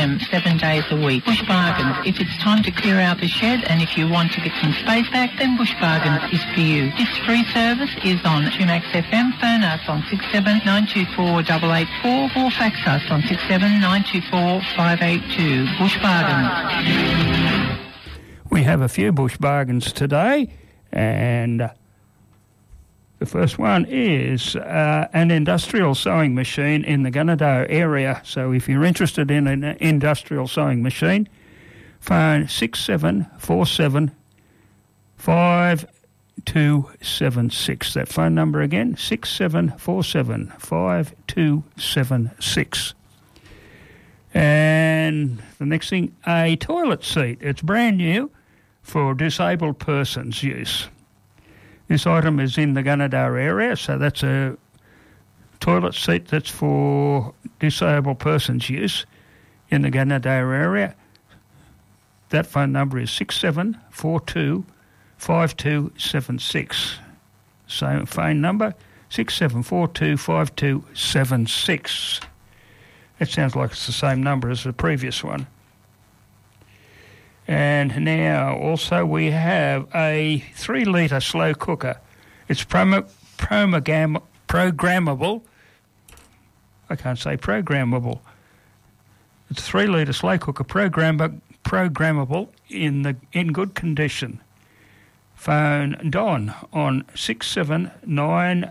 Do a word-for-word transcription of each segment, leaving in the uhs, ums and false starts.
time, seven days a week. Bush Bargains. If it's time to clear out the shed and if you want to get some space back, then Bush Bargains is for you. This free service is on Tumax F M. Phone us on six seven nine two four eight eight four or fax us on six seven nine two four five eight two. Bush Bargains. We have a few Bush Bargains today, and uh, the first one is uh, an industrial sewing machine in the Gunnedah area. So if you're interested in an industrial sewing machine, phone six seven four seven five two seven six. That phone number again, six seven four seven five two seven six. And the next thing, a toilet seat. It's brand new for disabled persons' use. This item is in the Gunnedah area, so that's a toilet seat that's for disabled persons' use in the Gunnedah area. That phone number is six seven four two five two seven six. Same phone number, six seven four two five two seven six. It sounds like it's the same number as the previous one. And now also we have a three litre slow cooker. It's prom- promogam- programmable. I can't say programmable. It's a three litre slow cooker, program- programmable in the in good condition. Phone Don on six seven nine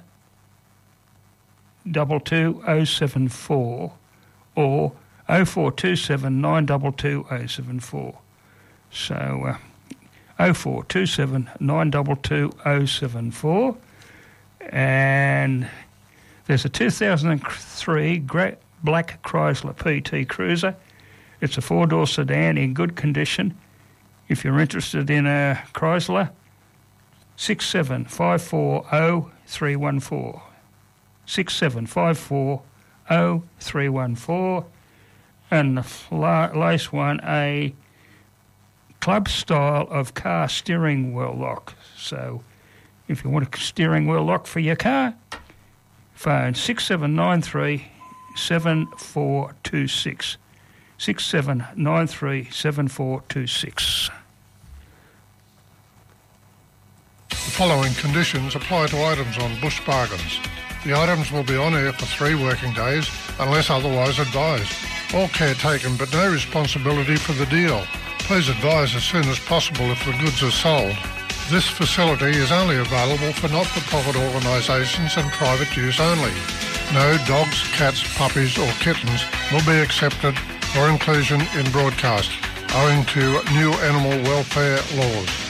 two two oh seven four or oh four two seven nine two two oh seven four. So, uh, oh four two seven nine two two oh seven four. And there's a two thousand three Great Black Chrysler P T Cruiser. It's a four-door sedan in good condition. If you're interested in a Chrysler, six seven five four oh three one four. six seven five four oh three one four. And the last one, a club style of car steering wheel lock. So if you want a steering wheel lock for your car, phone six seven nine three seven four two six. six seven nine three seven four two six. The following conditions apply to items on Bush Bargains. The items will be on air for three working days unless otherwise advised. All care taken but no responsibility for the deal. Please advise as soon as possible if the goods are sold. This facility is only available for not-for-profit organisations and private use only. No dogs, cats, puppies or kittens will be accepted for inclusion in broadcast owing to new animal welfare laws.